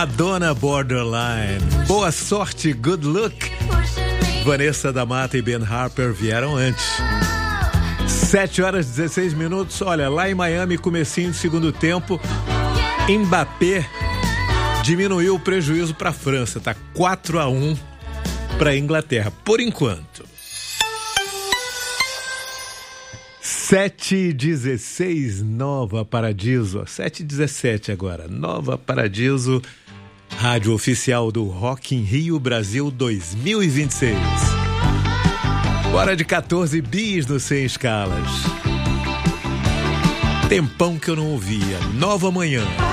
Madonna Borderline. Boa sorte, good luck. Vanessa da Mata e Ben Harper vieram antes. 7h16. Olha, lá em Miami, comecinho de segundo tempo, Mbappé diminuiu o prejuízo para a França. Tá 4-1 para a Inglaterra, por enquanto. 7h16, Nova Paradiso. 7h17 agora. Nova Paradiso, rádio oficial do Rock in Rio Brasil 2026. Hora de 14 bis no Sem Escalas. Tempão que eu não ouvia. Nova Manhã.